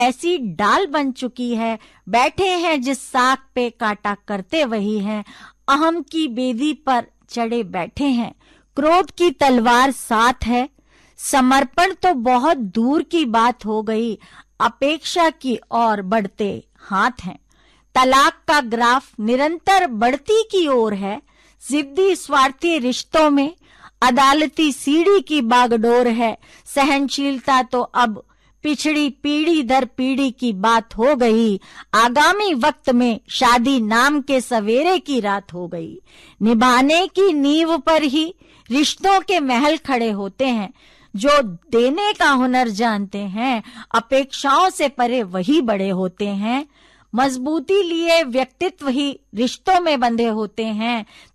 ऐसी डाल बन चुकी है, बैठे हैं जिस साख पे काटा करते वही हैं, अहम की बेदी पर चढ़े बैठे हैं, क्रोध की तलवार साथ है, समर्पण तो बहुत दूर की बात हो गई, अपेक्षा की ओर बढ़ते हाथ हैं। तलाक का ग्राफ निरंतर बढ़ती की ओर है, जिद्दी स्वार्थी रिश्तों में अदालती सीढ़ी की बागडोर है, सहनशीलता तो अब पिछड़ी पीढ़ी दर पीढ़ी की बात हो गई, आगामी वक्त में शादी नाम के सवेरे की रात हो गई। निभाने की नींव पर ही रिश्तों के महल खड़े होते हैं, जो देने का हुनर जानते हैं, अपेक्षाओं से परे वही बड़े होते हैं। मजबूती लिए व्यक्तित्व ही रिश्तों में बंधे होते हैं,